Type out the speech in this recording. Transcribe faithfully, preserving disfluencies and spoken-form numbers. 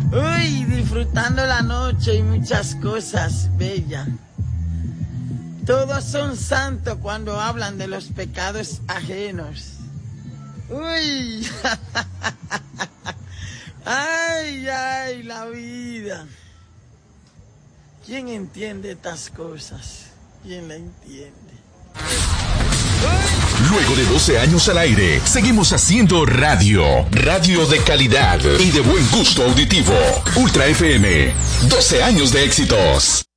Uy, disfrutando la noche y muchas cosas bellas. Todos son santos cuando hablan de los pecados ajenos. Uy, ay, ay, la vida. ¿Quién entiende estas cosas? ¿Quién la entiende? Luego de doce años al aire, seguimos haciendo radio. Radio de calidad y de buen gusto auditivo. Ultra F M. doce años de éxitos.